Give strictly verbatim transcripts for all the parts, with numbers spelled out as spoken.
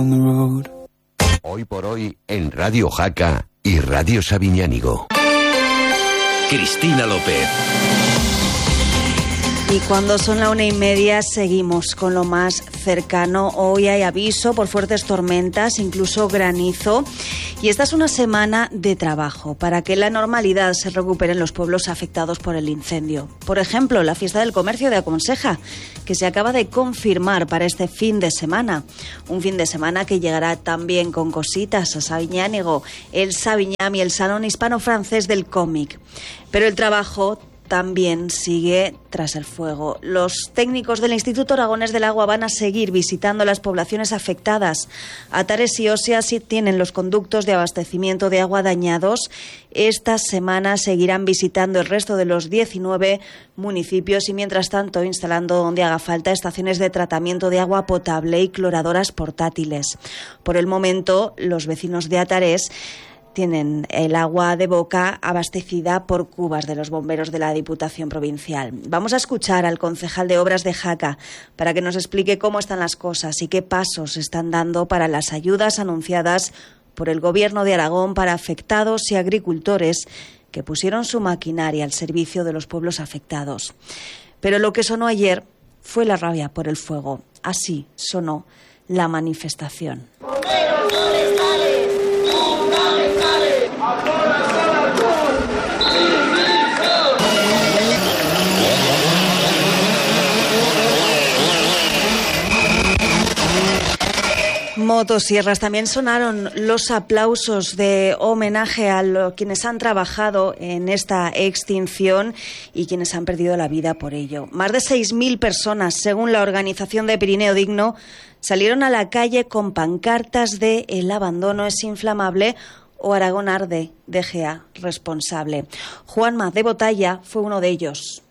Hoy por hoy en Radio Jaca y Radio Sabiñánigo. Cristina López. Y cuando son la una y media seguimos con lo más cercano. Hoy hay aviso por fuertes tormentas, incluso granizo. Y esta es una semana de trabajo para que la normalidad se recupere en los pueblos afectados por el incendio. Por ejemplo, la fiesta del comercio de Aconseja, que se acaba de confirmar para este fin de semana. Un fin de semana que llegará también con cositas a Sabiñánigo, el Sabiñam y el Salón Hispano-Francés del Cómic. Pero el trabajo también sigue tras el fuego. Los técnicos del Instituto Aragonés del Agua van a seguir visitando las poblaciones afectadas. Atares y Óseas tienen los conductos de abastecimiento de agua dañados. Esta semana seguirán visitando el resto de los diecinueve municipios y, mientras tanto, instalando donde haga falta estaciones de tratamiento de agua potable y cloradoras portátiles. Por el momento, los vecinos de Atares tienen el agua de boca abastecida por cubas de los bomberos de la Diputación Provincial. Vamos a escuchar al concejal de Obras de Jaca para que nos explique cómo están las cosas y qué pasos se están dando para las ayudas anunciadas por el Gobierno de Aragón para afectados y agricultores que pusieron su maquinaria al servicio de los pueblos afectados. Pero lo que sonó ayer fue la rabia por el fuego. Así sonó la manifestación. Motosierras. También sonaron los aplausos de homenaje a los, quienes han trabajado en esta extinción y quienes han perdido la vida por ello. Más de seis mil personas, según la organización de Pirineo Digno, salieron a la calle con pancartas de "El abandono es inflamable" o "Aragón arde, D G A responsable". Juanma de Botalla fue uno de ellos.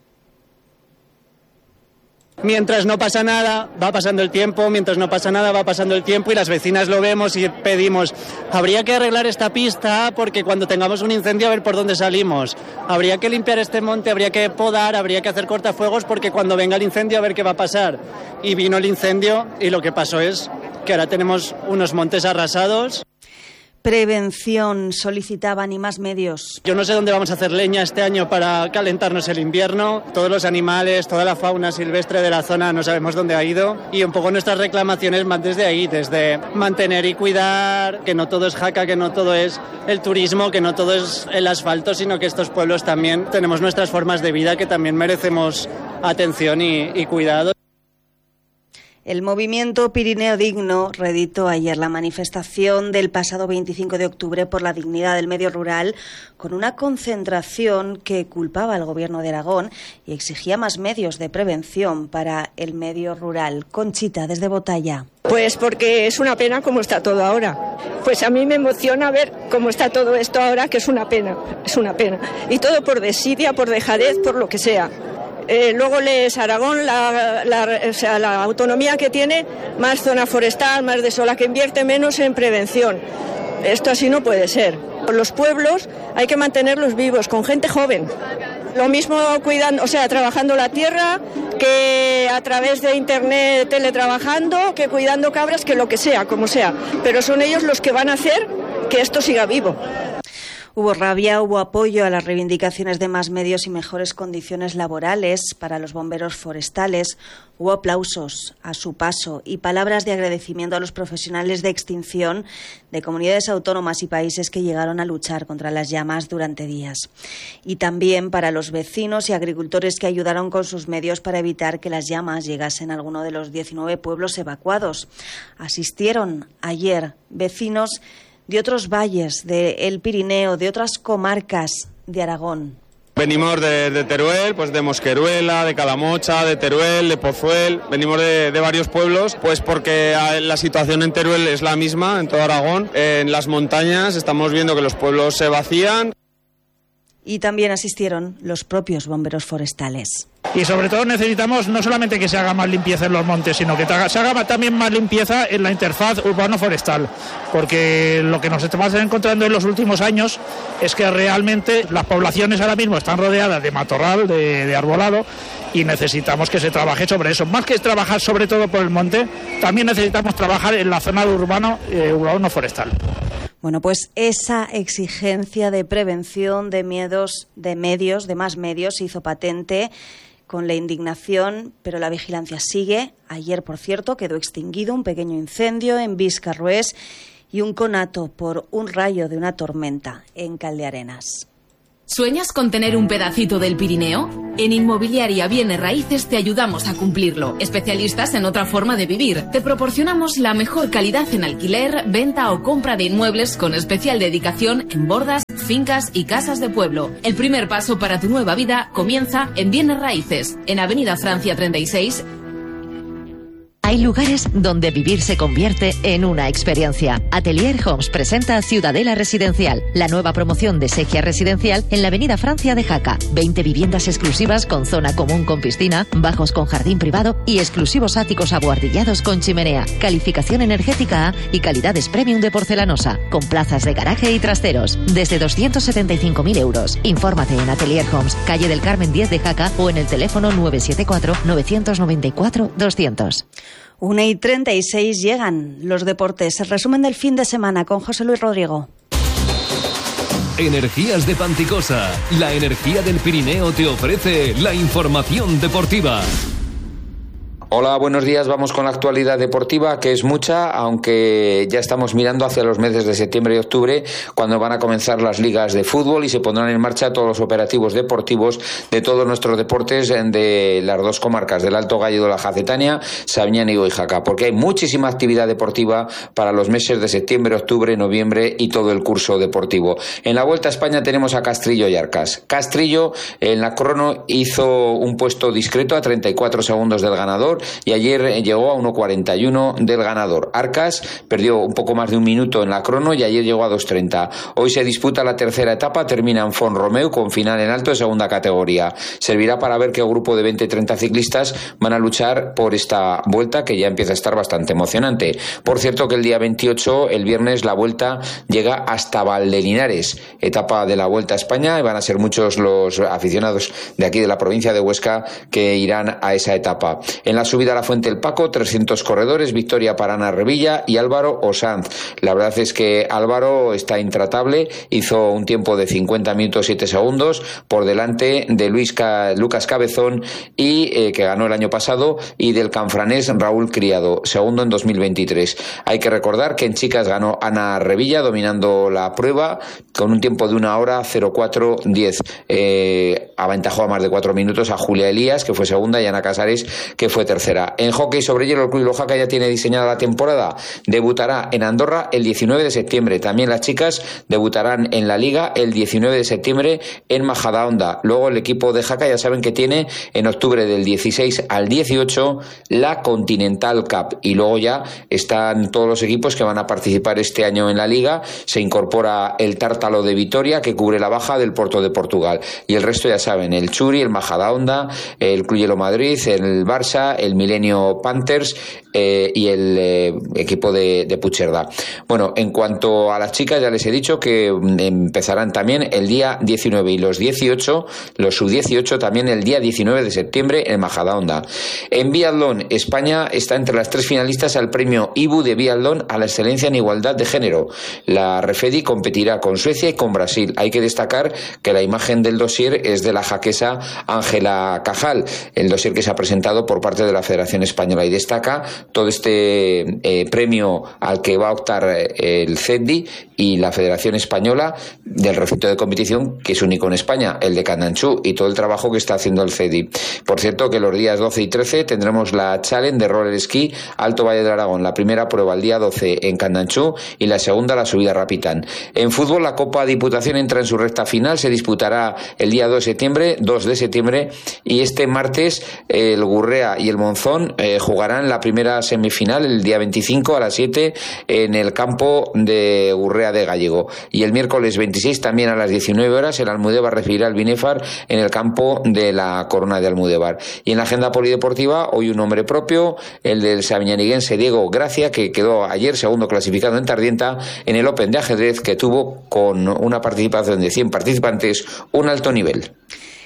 Mientras no pasa nada, va pasando el tiempo, mientras no pasa nada, va pasando el tiempo y las vecinas lo vemos y pedimos, habría que arreglar esta pista porque cuando tengamos un incendio a ver por dónde salimos, habría que limpiar este monte, habría que podar, habría que hacer cortafuegos porque cuando venga el incendio a ver qué va a pasar. Y vino el incendio y lo que pasó es que ahora tenemos unos montes arrasados. Prevención solicitaban y más medios. Yo no sé dónde vamos a hacer leña este año para calentarnos el invierno. Todos los animales, toda la fauna silvestre de la zona no sabemos dónde ha ido. Y un poco nuestras reclamaciones van desde ahí, desde mantener y cuidar, que no todo es Jaca, que no todo es el turismo, que no todo es el asfalto, sino que estos pueblos también tenemos nuestras formas de vida que también merecemos atención y, y cuidado. El movimiento Pirineo Digno reeditó ayer la manifestación del pasado veinticinco de octubre por la dignidad del medio rural con una concentración que culpaba al Gobierno de Aragón y exigía más medios de prevención para el medio rural. Conchita, desde Botalla. Pues porque es una pena como está todo ahora. Pues a mí me emociona ver cómo está todo esto ahora, que es una pena, es una pena. Y todo por desidia, por dejadez, por lo que sea. Eh, luego lees Aragón, la, la, o sea, la autonomía que tiene, más zona forestal, más de sola, que invierte menos en prevención. Esto así no puede ser. Los pueblos hay que mantenerlos vivos, con gente joven. Lo mismo cuidando, o sea, trabajando la tierra, que a través de internet teletrabajando, que cuidando cabras, que lo que sea, como sea. Pero son ellos los que van a hacer que esto siga vivo. Hubo rabia, hubo apoyo a las reivindicaciones de más medios y mejores condiciones laborales para los bomberos forestales. Hubo aplausos a su paso y palabras de agradecimiento a los profesionales de extinción de comunidades autónomas y países que llegaron a luchar contra las llamas durante días. Y también para los vecinos y agricultores que ayudaron con sus medios para evitar que las llamas llegasen a alguno de los diecinueve pueblos evacuados. Asistieron ayer vecinos de otros valles del Pirineo, de otras comarcas de Aragón. Venimos de, de Teruel, pues de Mosqueruela, de Calamocha, de Teruel, de Pozuel, venimos de, de varios pueblos, pues porque la situación en Teruel es la misma en todo Aragón. En las montañas estamos viendo que los pueblos se vacían. Y también asistieron los propios bomberos forestales. Y sobre todo necesitamos no solamente que se haga más limpieza en los montes, sino que se haga también más limpieza en la interfaz urbano-forestal, porque lo que nos estamos encontrando en los últimos años es que realmente las poblaciones ahora mismo están rodeadas de matorral, de, de arbolado, y necesitamos que se trabaje sobre eso. Más que trabajar sobre todo por el monte, también necesitamos trabajar en la zona de urbano, eh, urbano forestal. Bueno, pues esa exigencia de prevención de miedos, de medios, de más medios, se hizo patente con la indignación, pero la vigilancia sigue. Ayer, por cierto, quedó extinguido un pequeño incendio en Viscarrués y un conato por un rayo de una tormenta en Caldearenas. ¿Sueñas con tener un pedacito del Pirineo? En Inmobiliaria Bienes Raíces te ayudamos a cumplirlo. Especialistas en otra forma de vivir. Te proporcionamos la mejor calidad en alquiler, venta o compra de inmuebles con especial dedicación en bordas, fincas y casas de pueblo. El primer paso para tu nueva vida comienza en Bienes Raíces, en Avenida Francia treinta y seis. Hay lugares donde vivir se convierte en una experiencia. Atelier Homes presenta Ciudadela Residencial, la nueva promoción de Segia Residencial en la Avenida Francia de Jaca. veinte viviendas exclusivas con zona común con piscina, bajos con jardín privado y exclusivos áticos abuhardillados con chimenea. Calificación energética A y calidades premium de porcelanosa, con plazas de garaje y trasteros. Desde doscientos setenta y cinco mil euros. Infórmate en Atelier Homes, calle del Carmen diez de Jaca o en el teléfono nueve siete cuatro, nueve nueve cuatro, doscientos. una y treinta y seis llegan los deportes. El resumen del fin de semana con José Luis Rodrigo. Energías de Panticosa, la energía del Pirineo te ofrece la información deportiva. Hola, buenos días. Vamos con la actualidad deportiva, que es mucha, aunque ya estamos mirando hacia los meses de septiembre y octubre, cuando van a comenzar las ligas de fútbol y se pondrán en marcha todos los operativos deportivos de todos nuestros deportes de las dos comarcas, del Alto Gállego, la Jacetania, Sabiñánigo y Jaca, porque hay muchísima actividad deportiva para los meses de septiembre, octubre, noviembre y todo el curso deportivo. En la Vuelta a España tenemos a Castrillo y Arcas. Castrillo en la crono hizo un puesto discreto a treinta y cuatro segundos del ganador, y ayer llegó a uno cuarenta y uno del ganador. Arcas perdió un poco más de un minuto en la crono y ayer llegó a dos treinta. Hoy se disputa la tercera etapa, termina en Font-Romeu con final en alto de segunda categoría. Servirá para ver qué grupo de veinte treinta ciclistas van a luchar por esta vuelta, que ya empieza a estar bastante emocionante. Por cierto que el día veintiocho, el viernes, la vuelta llega hasta Valdelinares, etapa de la Vuelta a España, y van a ser muchos los aficionados de aquí de la provincia de Huesca que irán a esa etapa. En la subida a la Fuente del Paco, trescientos corredores, victoria para Ana Revilla y Álvaro Osanz. La verdad es que Álvaro está intratable, hizo un tiempo de cincuenta minutos siete segundos por delante de Luis Ca... Lucas Cabezón, y eh, que ganó el año pasado, y del canfranés Raúl Criado, segundo en dos mil veintitrés. Hay que recordar que en chicas ganó Ana Revilla, dominando la prueba con un tiempo de una hora cero cuatro diez. Eh, aventajó a más de cuatro minutos a Julia Elías, que fue segunda, y Ana Casares, que fue tercera. En hockey sobre hielo, el Club Lojaca ya tiene diseñada la temporada. Debutará en Andorra el diecinueve de septiembre. También las chicas debutarán en la Liga el diecinueve de septiembre en Majadahonda. Luego el equipo de Jaca ya saben que tiene en octubre del dieciséis al dieciocho la Continental Cup. Y luego ya están todos los equipos que van a participar este año en la Liga. Se incorpora el Tártalo de Vitoria, que cubre la baja del Porto de Portugal. Y el resto ya saben, el Churi, el Majadahonda, el Club Hielo Madrid, el Barça, el Milenio Panthers eh, y el eh, equipo de, de Puigcerdá. Bueno, en cuanto a las chicas, ya les he dicho que empezarán también el día diecinueve, y los dieciocho, los sub dieciocho también el día diecinueve de septiembre en Majadahonda. En biatlón, España está entre las tres finalistas al premio I B U de biatlón a la excelencia en igualdad de género. La Refedi competirá con Suecia y con Brasil. Hay que destacar que la imagen del dossier es de la jaquesa Ángela Cajal, el dossier que se ha presentado por parte de la Federación Española, y destaca todo este eh, premio al que va a optar eh, el C E D I y la Federación Española del recinto de competición, que es único en España, el de Candanchú, y todo el trabajo que está haciendo el C E D I. Por cierto que los días doce y trece tendremos la Challenge de Roller Ski Alto Valle del Aragón, la primera prueba el día doce en Candanchú y la segunda la subida Rapitán. En fútbol, la Copa Diputación entra en su recta final, se disputará el día dos de septiembre, dos de septiembre, y este martes el Gurrea y el Monzón eh, jugarán la primera semifinal el día veinticinco a las siete en el campo de Gurrea de Gallego, y el miércoles veintiséis también a las diecinueve horas el Almudévar recibirá al Binefar en el campo de la Corona de Almudévar. Y en la agenda polideportiva, hoy un nombre propio, el del sabiñaniguense Diego Gracia, que quedó ayer segundo clasificado en Tardienta en el Open de ajedrez, que tuvo, con una participación de cien participantes, un alto nivel.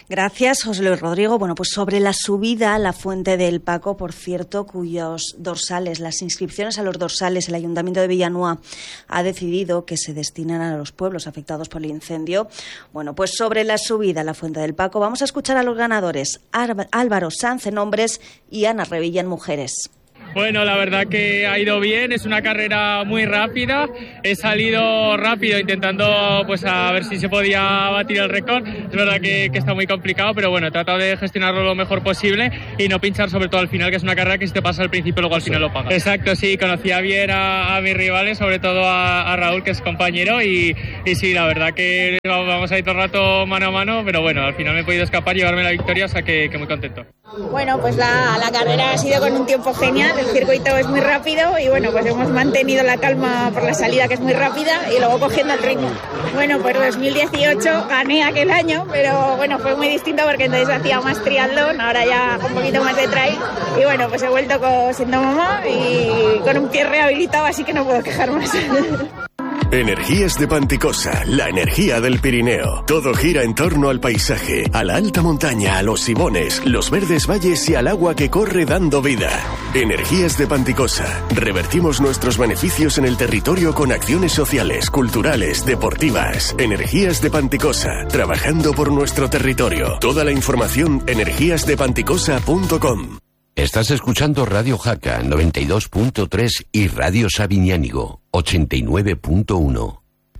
Gracias, José Luis Rodrigo. Bueno, pues sobre la subida a la Fuente del Paco, por cierto, cuyos dorsales, las inscripciones a los dorsales, el Ayuntamiento de Villanueva ha decidido que se destinan a los pueblos afectados por el incendio. Bueno, pues sobre la subida a la Fuente del Paco vamos a escuchar a los ganadores, Álvaro Sanz en hombres y Ana Revilla en mujeres. Bueno, la verdad que ha ido bien, es una carrera muy rápida, he salido rápido intentando pues a ver si se podía batir el récord, es verdad que, que está muy complicado, pero bueno, he tratado de gestionarlo lo mejor posible y no pinchar sobre todo al final, que es una carrera que si te pasa al principio luego al final lo pagas. Exacto, sí, conocía bien a, a mis rivales, sobre todo a, a Raúl, que es compañero, y, y sí, la verdad que vamos a ir todo el rato mano a mano, pero bueno, al final me he podido escapar y llevarme la victoria, o sea que, que muy contento. Bueno, pues la, la carrera ha sido con un tiempo genial, el circuito es muy rápido y bueno, pues hemos mantenido la calma por la salida, que es muy rápida, y luego cogiendo el ritmo. Bueno, pues dos mil dieciocho gané aquel año, pero bueno, fue muy distinto porque entonces hacía más triatlón, ahora ya un poquito más de trail, y bueno, pues he vuelto con, siendo mamá y con un pie rehabilitado, así que no puedo quejar más. Energías de Panticosa, la energía del Pirineo. Todo gira en torno al paisaje, a la alta montaña, a los sibones, los verdes valles y al agua que corre dando vida. Energías de Panticosa. Revertimos nuestros beneficios en el territorio con acciones sociales, culturales, deportivas. Energías de Panticosa. Trabajando por nuestro territorio. Toda la información energías de panticosa punto com. Estás escuchando Radio Jaca noventa y dos punto tres y Radio Sabiñánigo ochenta y nueve punto uno.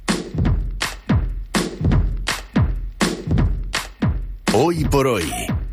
Hoy por hoy.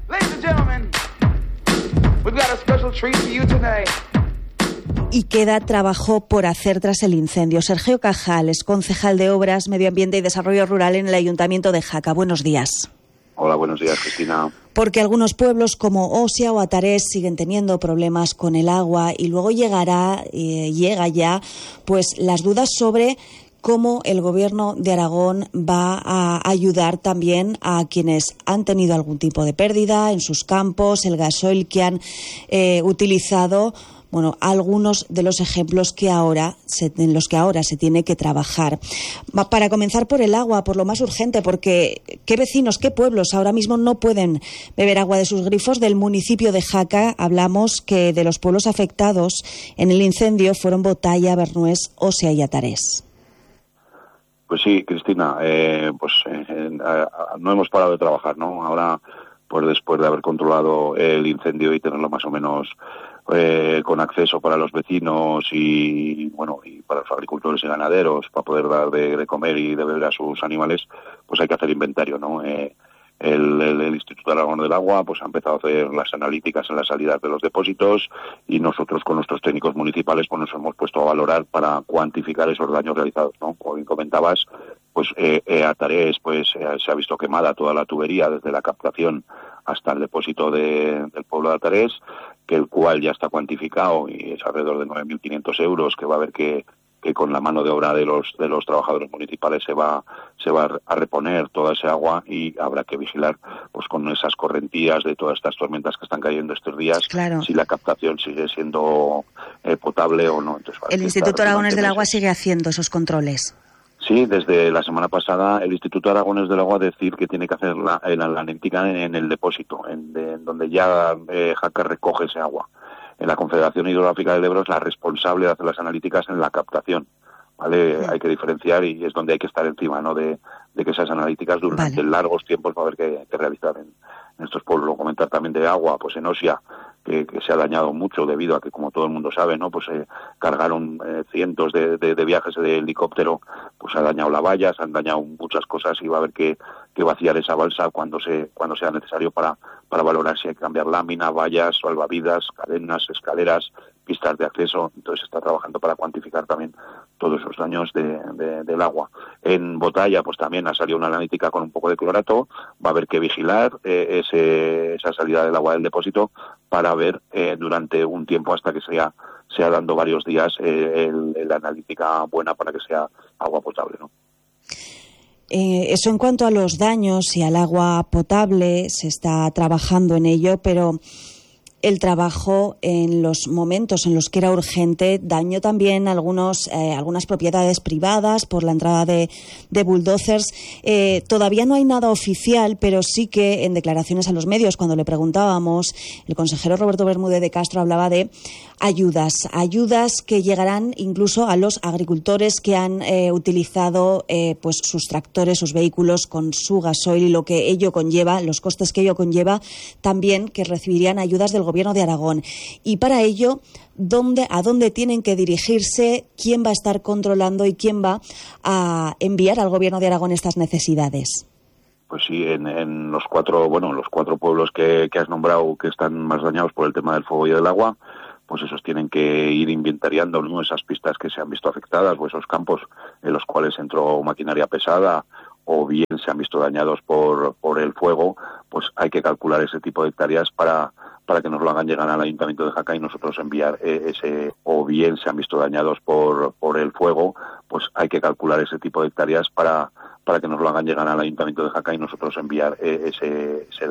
Y queda trabajo por hacer tras el incendio. Sergio Cajal es concejal de Obras, Medio Ambiente y Desarrollo Rural en el Ayuntamiento de Jaca. Buenos días. Hola, buenos días, Cristina. Porque algunos pueblos como Osia o Atarés siguen teniendo problemas con el agua y luego llegará, eh, llega ya, pues las dudas sobre cómo el Gobierno de Aragón va a ayudar también a quienes han tenido algún tipo de pérdida en sus campos, el gasoil que han eh, utilizado. Bueno, algunos de los ejemplos que ahora se, en los que ahora se tiene que trabajar. Para comenzar por el agua, por lo más urgente, porque qué vecinos, qué pueblos ahora mismo no pueden beber agua de sus grifos. Del municipio de Jaca hablamos que de los pueblos afectados en el incendio fueron Botalla, Bernués, Osia y Atarés. Pues sí, Cristina, eh, pues eh, eh, no hemos parado de trabajar, ¿no? Ahora, pues después de haber controlado el incendio y tenerlo más o menos Eh, con acceso para los vecinos y bueno y para los agricultores y ganaderos, para poder dar de, de comer y de beber a sus animales, pues hay que hacer inventario, ¿no? Eh, el, el, el Instituto Aragón del Agua pues ha empezado a hacer las analíticas en las salidas de los depósitos y nosotros con nuestros técnicos municipales pues nos hemos puesto a valorar para cuantificar esos daños realizados, ¿no? Como bien comentabas, pues eh, eh, Atarés pues eh, se ha visto quemada toda la tubería desde la captación hasta el depósito de, del pueblo de Atarés, que el cual ya está cuantificado y es alrededor de nueve mil quinientos euros, que va a haber que, que con la mano de obra de los de los trabajadores municipales se va se va a reponer toda esa agua y habrá que vigilar pues con esas correntías de todas estas tormentas que están cayendo estos días, claro, si la captación sigue siendo eh, potable o no. Entonces, el Instituto Aragonés del Agua sigue haciendo esos controles. Sí, desde la semana pasada el Instituto Aragonés del Agua decir que tiene que hacer la, la analítica en, en el depósito, en, de, en donde ya eh, Jaca recoge ese agua. En la Confederación Hidrográfica del Ebro es la responsable de hacer las analíticas en la captación, ¿vale? Sí. Hay que diferenciar y es donde hay que estar encima, ¿no? De, de que esas analíticas durante vale. largos tiempos va a haber que, que realizar en, en estos pueblos. Comentar también de agua, pues en Osia, que, que se ha dañado mucho debido a que, como todo el mundo sabe, ¿no? Pues eh, cargaron eh, cientos de, de, de viajes de helicóptero, pues ha dañado la valla, se han dañado muchas cosas y va a haber que, que vaciar esa balsa cuando se cuando sea necesario para, para valorar si hay que cambiar lámina, vallas, salvavidas, cadenas, escaleras, pistas de acceso. Entonces se está trabajando para cuantificar también todos esos daños de, de, del agua. En Botalla, pues también ha salido una analítica con un poco de clorato, va a haber que vigilar eh, ese, esa salida del agua del depósito para ver eh, durante un tiempo hasta que sea sea dando varios días eh, el, el, la analítica buena para que sea agua potable, ¿no? Eh, eso en cuanto a los daños y al agua potable, se está trabajando en ello, pero el trabajo en los momentos en los que era urgente. Dañó también algunos, eh, algunas propiedades privadas por la entrada de, de bulldozers. Eh, todavía no hay nada oficial, pero sí que en declaraciones a los medios, cuando le preguntábamos, el consejero Roberto Bermúdez de Castro hablaba de ayudas, ayudas que llegarán incluso a los agricultores que han eh, utilizado eh, pues sus tractores, sus vehículos con su gasoil y lo que ello conlleva, los costes que ello conlleva, también que recibirían ayudas del Gobierno de Aragón. Y para ello, ¿dónde, a dónde tienen que dirigirse? ¿Quién va a estar controlando y quién va a enviar al Gobierno de Aragón estas necesidades? Pues sí, en, en los cuatro, bueno, los cuatro pueblos que, que has nombrado que están más dañados por el tema del fuego y del agua, pues esos tienen que ir inventariando, ¿no?, esas pistas que se han visto afectadas o esos campos en los cuales entró maquinaria pesada o bien se han visto dañados por, por el fuego, pues hay que calcular ese tipo de hectáreas para, para que nos lo hagan llegar al Ayuntamiento de Jaca y nosotros enviar ese, o bien se han visto dañados por, por el fuego, pues hay que calcular ese tipo de hectáreas para, para que nos lo hagan llegar al Ayuntamiento de Jaca y nosotros enviar ese, ese